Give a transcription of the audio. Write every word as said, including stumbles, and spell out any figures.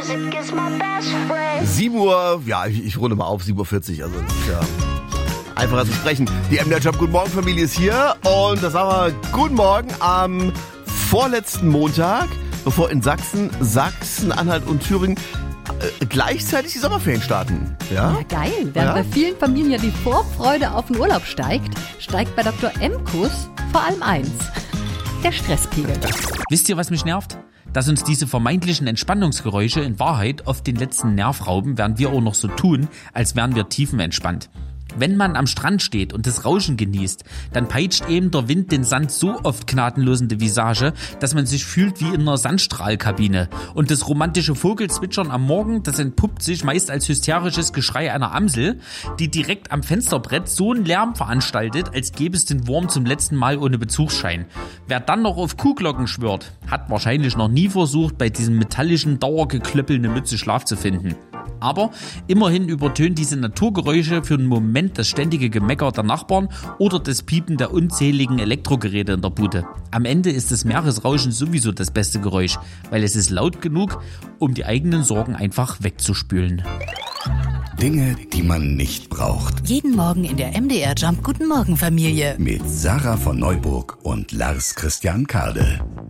sieben Uhr, ja, ich, ich runde mal auf, sieben Uhr vierzig, also das ist ja einfacher zu sprechen. Die M D R Job Guten Morgen Familie ist hier und das sagen wir Guten Morgen am vorletzten Montag, bevor in Sachsen, Sachsen-Anhalt und Thüringen äh, gleichzeitig die Sommerferien starten. Ja, ja geil. Während ja? bei vielen Familien ja die Vorfreude auf den Urlaub steigt, steigt bei Doktor Emkus vor allem eins: der Stresspegel. Wisst ihr, was mich nervt? Dass uns diese vermeintlichen Entspannungsgeräusche in Wahrheit oft den letzten Nerv rauben, während wir auch noch so tun, als wären wir tiefenentspannt. Wenn man am Strand steht und das Rauschen genießt, dann peitscht eben der Wind den Sand so oft gnadenlos in die Visage, dass man sich fühlt wie in einer Sandstrahlkabine. Und das romantische Vogelzwitschern am Morgen, das entpuppt sich meist als hysterisches Geschrei einer Amsel, die direkt am Fensterbrett so einen Lärm veranstaltet, als gäbe es den Wurm zum letzten Mal ohne Bezugsschein. Wer dann noch auf Kuhglocken schwört, hat wahrscheinlich noch nie versucht, bei diesem metallischen Dauergeklöppel eine Mütze Schlaf zu finden. Aber immerhin übertönt diese Naturgeräusche für einen Moment das ständige Gemecker der Nachbarn oder das Piepen der unzähligen Elektrogeräte in der Bude. Am Ende ist das Meeresrauschen sowieso das beste Geräusch, weil es ist laut genug, um die eigenen Sorgen einfach wegzuspülen. Dinge, die man nicht braucht. Jeden Morgen in der M D R Jump Guten Morgen Familie. Mit Sarah von Neuburg und Lars Christian Kade.